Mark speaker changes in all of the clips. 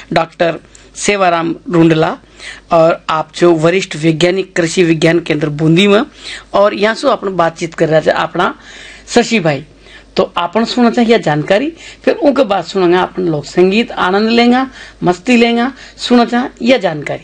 Speaker 1: Doctor Sewaram रुंडला और आप जो वरिष्ठ वैज्ञानिक कृषि विज्ञान केंद्र बूंदी में और यहाँ से अपन बातचीत कर रहा है अपना शशि भाई। तो अपन सुनना चाहिए जानकारी, फिर उनके बाद सुनेंगे अपन लोक संगीत, आनंद लेंगे, मस्ती लेंगे, सुनना चाहिए यह जानकारी।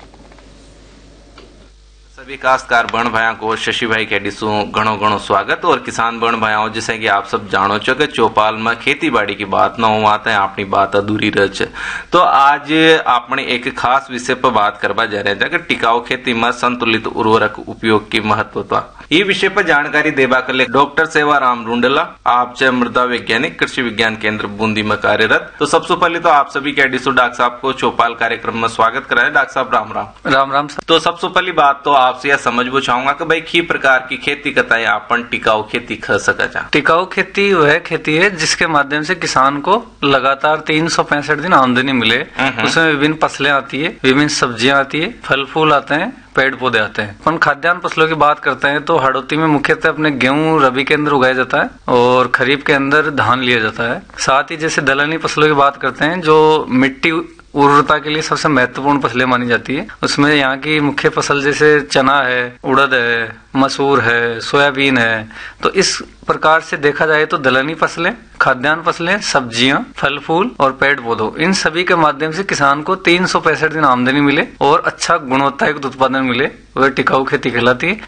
Speaker 2: सभी काश्तकार बण भाइयों को शशि भाई के डिसू घणो घणो स्वागत। और किसान बण भाइयों, जैसे कि आप सब जानो छो कि चौपाल में खेती बाड़ी की बात न हो आते हैं अपनी बात अधूरी रह छे। तो आज आपने एक खास विषय पर बात करवा जा रहे हैं कि टिकाऊ खेती में संतुलित उर्वरक उपयोग की महत्वता। ये विषय पर जानकारी देवा के लिए डॉक्टर सेवाराम रुंडला, आप मृदा वैज्ञानिक कृषि विज्ञान केंद्र बूंदी में कार्यरत। तो सबसे पहले तो आप सभी के डिसू डॉक्टर साहब को चौपाल कार्यक्रम में स्वागत कराए। डॉक्टर साहब राम राम।
Speaker 3: राम राम सर।
Speaker 2: तो सबसे पहली बात तो आपसे यह समझ चाहूंगा कि भाई की प्रकार की खेती कताएं अपन टिकाऊ खेती कर सका।
Speaker 3: टिकाऊ खेती वह खेती है जिसके माध्यम से किसान को लगातार 365 दिन आमदनी मिले। उसमें विभिन्न फसलें आती है, विभिन्न सब्जियां आती है, फल फूल आते हैं, पेड़ पौधे आते हैं। अपन खाद्यान्न फसलों की बात करते हैं तो हाड़ौती में मुख्यतः अपने गेहूं रबी के अंदर उगाया जाता है और खरीफ के अंदर धान लिया जाता है। साथ ही जैसे दलहनी फसलों की बात करते हैं जो मिट्टी उर्वरता के लिए सबसे महत्वपूर्ण फसलें मानी जाती है। उसमें यहाँ की मुख्य फसल जैसे चना है, उड़द है, मसूर है, सोयाबीन है। तो इस प्रकार से देखा जाए तो दलहनी फसलें, खाद्यान्न फसलें, सब्जियां, फल फूल और पेड़ पौधों, इन सभी के माध्यम से किसान को 365 दिन आमदनी मिले और अच्छा गुणवत्तायुक्त उत्पादन मिले, वह टिकाऊ खेती कहलाती है।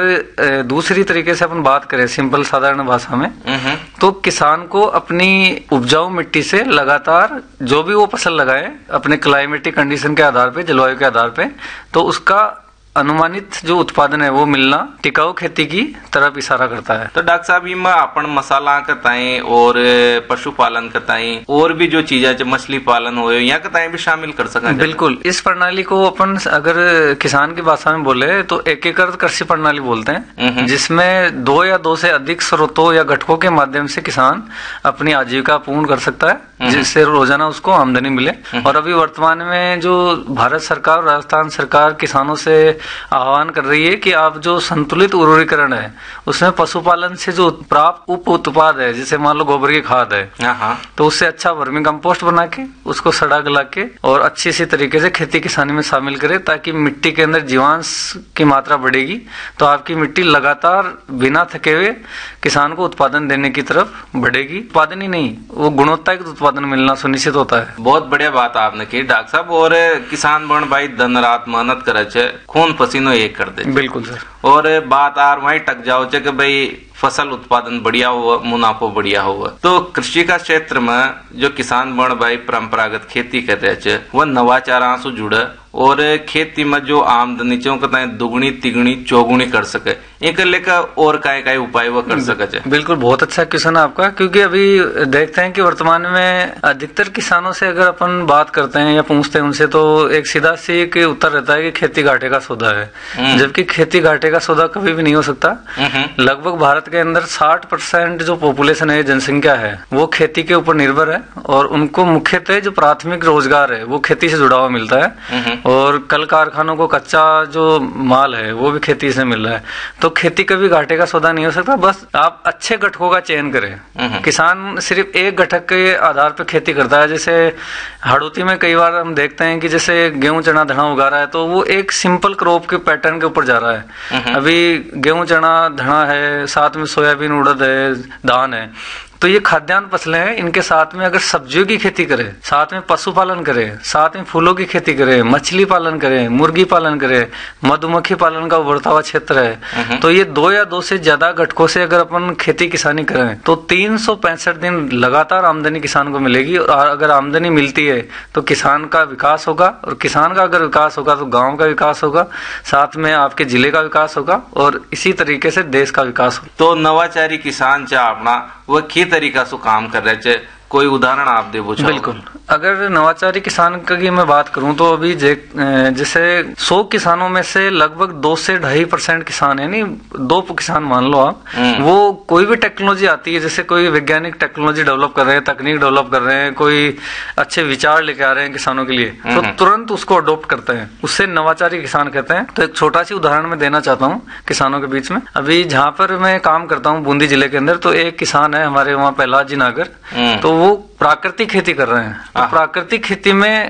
Speaker 3: अगर दूसरी तरीके से अपन बात करें सिंपल साधारण भाषा में, तो किसान को अपनी उपजाऊ मिट्टी से लगातार जो भी वो फसल लगाए अपने क्लाइमेटिक कंडीशन के आधार पे, जलवायु के आधार पे, तो उसका अनुमानित जो उत्पादन है वो मिलना टिकाऊ खेती की तरफ इशारा करता है।
Speaker 2: तो डॉक्टर साहब इनमें अपन मसाला कताएं और पशुपालन कताएं और भी जो चीजें मछली पालन हो या कताएं भी शामिल कर सकें।
Speaker 3: बिल्कुल, इस प्रणाली को अपन अगर किसान की भाषा में बोले तो एकीकृत कृषि प्रणाली बोलते हैं, जिसमें 2 या 2 से अधिक स्रोतों या घटकों के माध्यम से किसान अपनी आजीविका पूर्ण कर सकता है, जिससे रोजाना उसको आमदनी मिले। और अभी वर्तमान में जो भारत सरकार और राजस्थान सरकार किसानों से आह्वान कर रही है कि आप जो संतुलित उर्वरीकरण है उसमें पशुपालन से जो प्राप्त उप उत्पाद है, जैसे मान लो गोबर की खाद है, तो उससे अच्छा वर्मी कंपोस्ट बना के उसको सड़ा गला के और अच्छी सी तरीके से खेती किसानी में शामिल करे, ताकि मिट्टी के अंदर जीवांश की मात्रा बढ़ेगी। तो आपकी मिट्टी लगातार बिना थके हुए किसान को उत्पादन देने की तरफ बढ़ेगी। उत्पादन ही नहीं, वो गुणवत्तायुक्त उत्पादन मिलना सुनिश्चित होता है।
Speaker 2: बहुत बढ़िया बात आपने की डॉक्टर साहब। और किसान बन भाई दिन रात मेहनत करे छे, खून पसीनो एक कर दे।
Speaker 3: बिल्कुल सर।
Speaker 2: और बात आर वहीं टक जाओ कि भाई फसल उत्पादन बढ़िया हुआ, मुनाफो बढ़िया हुआ। तो कृषि का क्षेत्र में जो किसान बन भाई परंपरागत खेती कर रहे थे वह नवाचार से जुड़े और खेती में जो आमदनी दुगुनी तिगुनी चौगुनी कर सके, एक लेकर और काय उपाय वो कर सके।
Speaker 3: बिल्कुल, बहुत अच्छा क्वेश्चन है आपका, क्योंकि अभी देखते हैं कि वर्तमान में अधिकतर किसानों से अगर अपन बात करते हैं या पूछते हैं उनसे, तो एक सीधा सी एक उत्तर रहता है कि खेती घाटे का सौदा है। जबकि खेती घाटे का सौदा कभी भी नहीं हो सकता। लगभग भारत के अंदर 60% जो पॉपुलेशन है, जनसंख्या है, वो खेती के ऊपर निर्भर है और उनको मुख्यतः जो प्राथमिक रोजगार है वो खेती से जुड़ा हुआ मिलता है। और कल कारखानों को कच्चा जो माल है वो भी खेती से मिल रहा है। तो खेती कभी घाटे का सौदा नहीं हो सकता। बस आप अच्छे घटकों का चयन करें। किसान सिर्फ एक घटक के आधार पर खेती करता है। जैसे हाड़ौती में कई बार हम देखते हैं कि जैसे गेहूं चना धना उगा रहा है तो वो एक सिंपल क्रॉप के पैटर्न के ऊपर जा रहा है। अभी गेहूं चना धना है, साथ में सोयाबीन उड़द है, धान है, तो ये खाद्यान्न फसलें हैं। इनके साथ में अगर सब्जियों की खेती करें, साथ में पशुपालन करें, साथ में फूलों की खेती करें, मछली पालन करें, मुर्गी पालन करें, मधुमक्खी पालन का उभरता हुआ क्षेत्र है, तो ये 2 या 2 से ज्यादा घटकों से अगर अपन खेती किसानी करें तो 365 दिन लगातार आमदनी किसान को मिलेगी। और अगर आमदनी मिलती है तो किसान का विकास होगा, और किसान का अगर विकास होगा तो गाँव का विकास होगा, साथ में आपके जिले का विकास होगा और इसी तरीके से देश का विकास होगा।
Speaker 2: तो नवाचारी किसान चाहे अपना वह की तरीका से काम कर रहे थे, कोई उदाहरण आप दे वो?
Speaker 3: बिल्कुल, अगर नवाचारी किसान की मैं बात करूं तो अभी जैसे 100 किसानों में से लगभग 2 से 2.5% किसान है, नहीं 2 किसान मान लो आप, वो कोई भी टेक्नोलॉजी आती है, जैसे कोई वैज्ञानिक टेक्नोलॉजी डेवलप कर रहे हैं, तकनीक डेवलप कर रहे हैं, कोई अच्छे विचार लेके आ रहे हैं किसानों के लिए, तो तुरंत उसको अडोप्ट करते हैं। उससे नवाचारी किसान कहते हैं। तो एक छोटा सी उदाहरण मैं देना चाहता हूँ किसानों के बीच में। अभी जहाँ पर मैं काम करता हूँ बूंदी जिले के अंदर, तो एक किसान है हमारे वहाँ प्रहलाद जी नागर, तो वो प्राकृतिक खेती कर रहे हैं। तो प्राकृतिक खेती में